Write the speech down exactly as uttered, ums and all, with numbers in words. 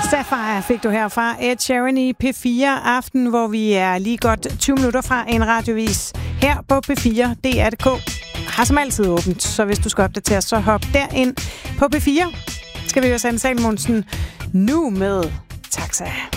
Sapphire fik du herfra Ed Sheeran i P fire Aften, hvor vi er lige godt tyve minutter fra en radiovis her på P fire. D R punktum D K har som altid åbent, så hvis du skal opdatere, så hop derind på P fire. Skal vi jo sende Salmonsen nu med Taxa.